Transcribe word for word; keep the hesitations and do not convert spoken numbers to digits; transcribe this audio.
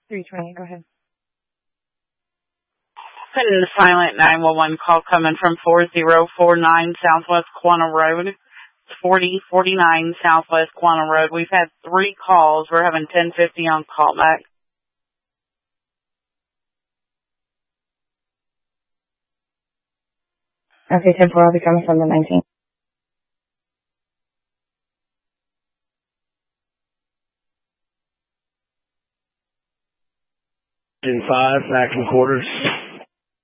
three twenty, go ahead. Putting the silent nine one one call coming from four zero four nine Southwest Quanah Road. It's forty forty-nine Southwest Quanah Road. We've had three calls. We're having ten fifty on callback. Okay, ten four, I'll be coming from the nineteenth. In five, back in quarters.